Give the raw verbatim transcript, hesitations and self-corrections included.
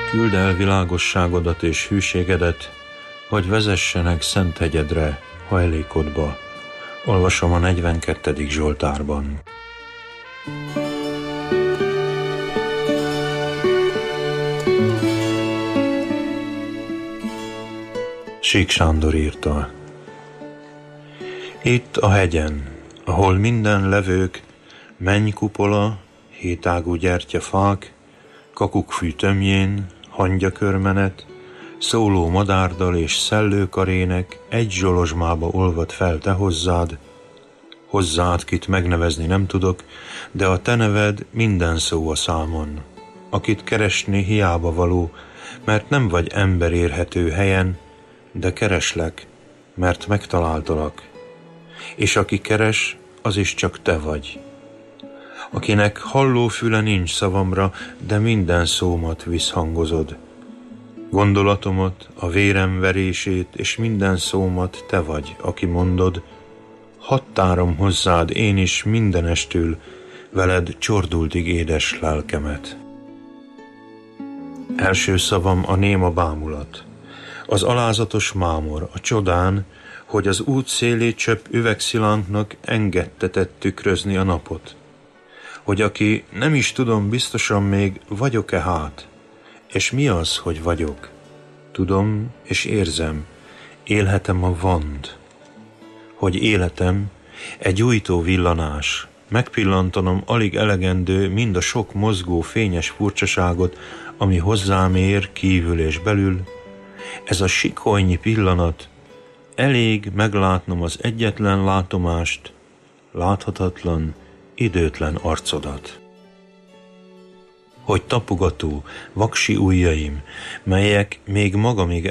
Küld el világosságodat és hűségedet, hogy vezessenek szent hegyedre, hajlékodba. Olvasom a negyvenkettedik Zsoltárban. Sík Sándor írta. Itt a hegyen, ahol minden levők, mennykupola, hétágú gyertyafák, kakukkfű tömjén, hangyakörmenet, szóló madárdal és szellőkarének egy zsolozsmába olvad fel te hozzád, hozzád, kit megnevezni nem tudok, de a te neved minden szó a számon, akit keresni hiába való, mert nem vagy ember érhető helyen, de kereslek, mert megtaláltalak, és aki keres, az is csak te vagy. Akinek hallófüle nincs szavamra, de minden szómat visszhangozod. Gondolatomat, a vérem verését és minden szómat te vagy, aki mondod, hadd tárom hozzád én is mindenestül, veled csordultig édes lelkemet. Első szavam a néma bámulat, az alázatos mámor, a csodán, hogy az út szélé csöpp üvegszilánknak engedtetett tükrözni a napot. Hogy aki nem is tudom biztosan még, vagyok-e hát, és mi az, hogy vagyok? Tudom és érzem, élhetem a vand. Hogy életem egy újtó villanás, megpillantanom alig elegendő mind a sok mozgó fényes furcsaságot, ami hozzám ér kívül és belül. Ez a sikolnyi pillanat, elég meglátnom az egyetlen látomást, láthatatlan, időtlen arcodat. Hogy tapogató, vaksi ujjaim, melyek még magamig